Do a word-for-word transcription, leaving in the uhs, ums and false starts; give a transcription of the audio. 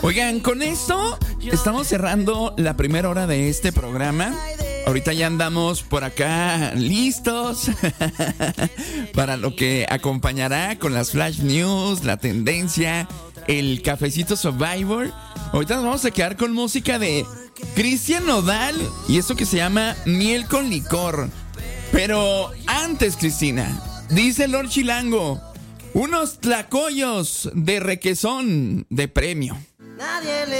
Oigan, con esto estamos cerrando la primera hora de este programa. Ahorita ya andamos por acá listos para lo que acompañará con las flash news, la tendencia, el cafecito Survivor. Ahorita nos vamos a quedar con música de Cristian Nodal y esto que se llama Miel con Licor. Pero antes, Cristina, dice Lord Chilango, unos tlacoyos de requesón de premio. Nadie le